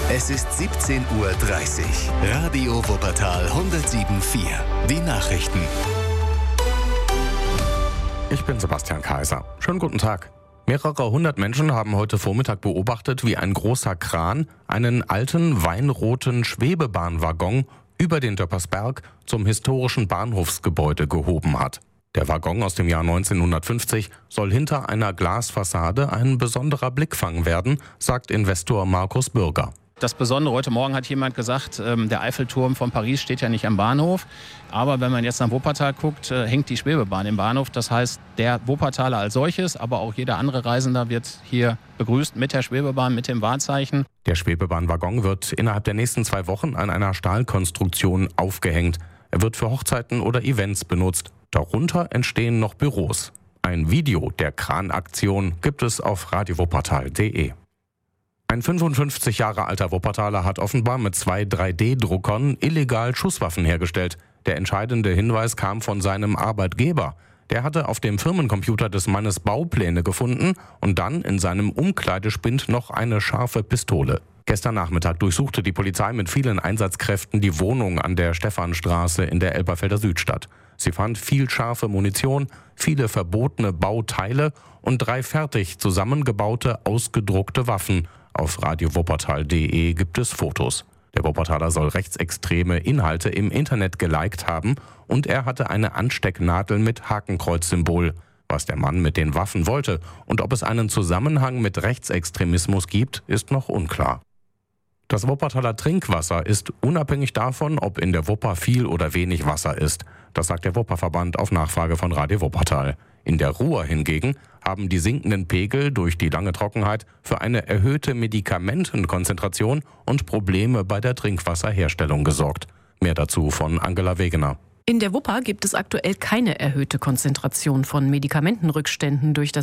Es ist 17:30 Uhr. Radio Wuppertal 107.4. Die Nachrichten. Ich bin Sebastian Kaiser. Schönen guten Tag. Mehrere hundert Menschen haben heute Vormittag beobachtet, wie ein großer Kran einen alten weinroten Schwebebahnwaggon über den Döppersberg zum historischen Bahnhofsgebäude gehoben hat. Der Waggon aus dem Jahr 1950 soll hinter einer Glasfassade ein besonderer Blickfang werden, sagt Investor Markus Bürger. Das Besondere, heute Morgen hat jemand gesagt, der Eiffelturm von Paris steht ja nicht am Bahnhof. Aber wenn man jetzt nach Wuppertal guckt, hängt die Schwebebahn im Bahnhof. Das heißt, der Wuppertaler als solches, aber auch jeder andere Reisender wird hier begrüßt mit der Schwebebahn, mit dem Wahrzeichen. Der Schwebebahnwaggon wird innerhalb der nächsten 2 Wochen an einer Stahlkonstruktion aufgehängt. Er wird für Hochzeiten oder Events benutzt. Darunter entstehen noch Büros. Ein Video der Kranaktion gibt es auf radiowuppertal.de. Ein 55 Jahre alter Wuppertaler hat offenbar mit 2 3D-Druckern illegal Schusswaffen hergestellt. Der entscheidende Hinweis kam von seinem Arbeitgeber. Der hatte auf dem Firmencomputer des Mannes Baupläne gefunden und dann in seinem Umkleidespind noch eine scharfe Pistole. Gestern Nachmittag durchsuchte die Polizei mit vielen Einsatzkräften die Wohnung an der Stephanstraße in der Elberfelder Südstadt. Sie fand viel scharfe Munition, viele verbotene Bauteile und 3 fertig zusammengebaute, ausgedruckte Waffen. Auf radiowuppertal.de gibt es Fotos. Der Wuppertaler soll rechtsextreme Inhalte im Internet geliked haben und er hatte eine Anstecknadel mit Hakenkreuzsymbol. Was der Mann mit den Waffen wollte und ob es einen Zusammenhang mit Rechtsextremismus gibt, ist noch unklar. Das Wuppertaler Trinkwasser ist unabhängig davon, ob in der Wupper viel oder wenig Wasser ist. Das sagt der Wupperverband auf Nachfrage von Radio Wuppertal. In der Ruhr hingegen haben die sinkenden Pegel durch die lange Trockenheit für eine erhöhte Medikamentenkonzentration und Probleme bei der Trinkwasserherstellung gesorgt. Mehr dazu von Angela Wegener. In der Wupper gibt es aktuell keine erhöhte Konzentration von Medikamentenrückständen durch das